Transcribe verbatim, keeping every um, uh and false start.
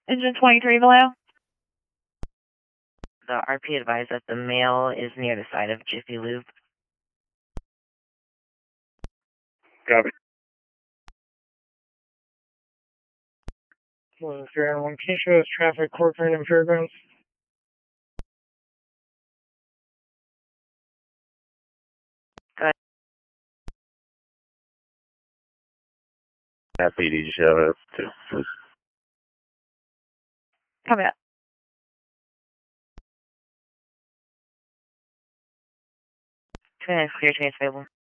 Engine twenty-three below. The R P advised that the male is near the side of Jiffy Lube. Copy. One zero one, can you show us traffic, Corcoran, and Fairgrounds? Go ahead. That P D show up to please. Copy that. Two minutes clear, train available.